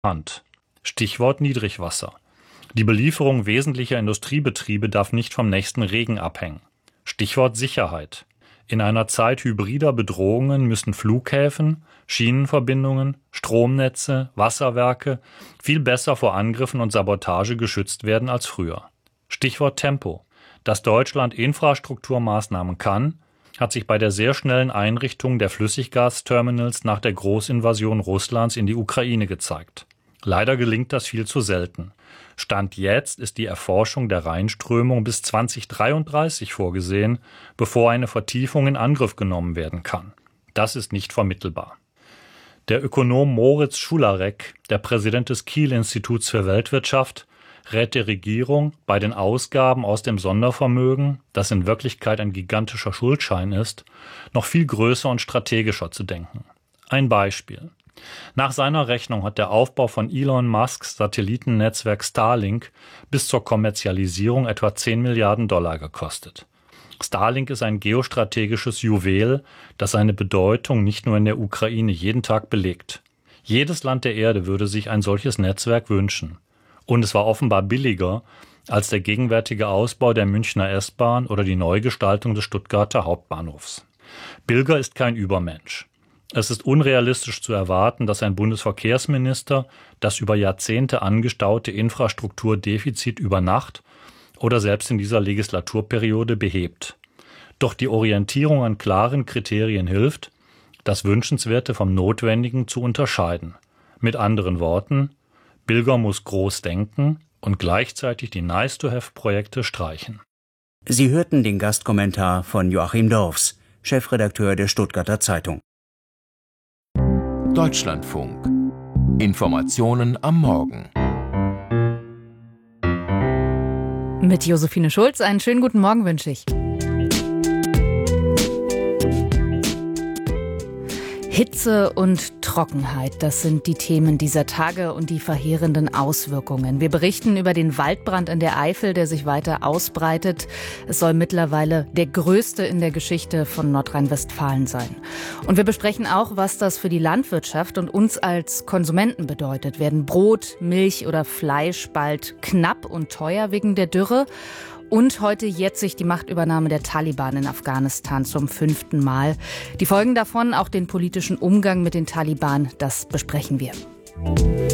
Hand. Stichwort Niedrigwasser. Die Belieferung wesentlicher Industriebetriebe darf nicht vom nächsten Regen abhängen. Stichwort Sicherheit. In einer Zeit hybrider Bedrohungen müssen Flughäfen, Schienenverbindungen, Stromnetze, Wasserwerke viel besser vor Angriffen und Sabotage geschützt werden als früher. Stichwort Tempo. Dass Deutschland Infrastrukturmaßnahmen kann, hat sich bei der sehr schnellen Einrichtung der Flüssiggasterminals nach der Großinvasion Russlands in die Ukraine gezeigt. Leider gelingt das viel zu selten. Stand jetzt ist die Erforschung der Rheinströmung bis 2033 vorgesehen, bevor eine Vertiefung in Angriff genommen werden kann. Das ist nicht vermittelbar. Der Ökonom Moritz Schularek, der Präsident des Kiel-Instituts für Weltwirtschaft, rät der Regierung, bei den Ausgaben aus dem Sondervermögen, das in Wirklichkeit ein gigantischer Schuldschein ist, noch viel größer und strategischer zu denken. Ein Beispiel. Nach seiner Rechnung hat der Aufbau von Elon Musks Satellitennetzwerk Starlink bis zur Kommerzialisierung etwa 10 Milliarden Dollar gekostet. Starlink ist ein geostrategisches Juwel, das seine Bedeutung nicht nur in der Ukraine jeden Tag belegt. Jedes Land der Erde würde sich ein solches Netzwerk wünschen. Und es war offenbar billiger als der gegenwärtige Ausbau der Münchner S-Bahn oder die Neugestaltung des Stuttgarter Hauptbahnhofs. Bilger ist kein Übermensch. Es ist unrealistisch zu erwarten, dass ein Bundesverkehrsminister das über Jahrzehnte angestaute Infrastrukturdefizit über Nacht oder selbst in dieser Legislaturperiode behebt. Doch die Orientierung an klaren Kriterien hilft, das Wünschenswerte vom Notwendigen zu unterscheiden. Mit anderen Worten, Bilger muss groß denken und gleichzeitig die Nice-to-have-Projekte streichen. Sie hörten den Gastkommentar von Joachim Dorfs, Chefredakteur der Stuttgarter Zeitung. Deutschlandfunk. Informationen am Morgen. Mit Josephine Schulz einen schönen guten Morgen wünsche ich. Hitze und Trockenheit, das sind die Themen dieser Tage und die verheerenden Auswirkungen. Wir berichten über den Waldbrand in der Eifel, der sich weiter ausbreitet. Es soll mittlerweile der größte in der Geschichte von Nordrhein-Westfalen sein. Und wir besprechen auch, was das für die Landwirtschaft und uns als Konsumenten bedeutet. Werden Brot, Milch oder Fleisch bald knapp und teuer wegen der Dürre? Und heute jährt sich die Machtübernahme der Taliban in Afghanistan zum 5. Mal. Die Folgen davon, auch den politischen Umgang mit den Taliban, das besprechen wir.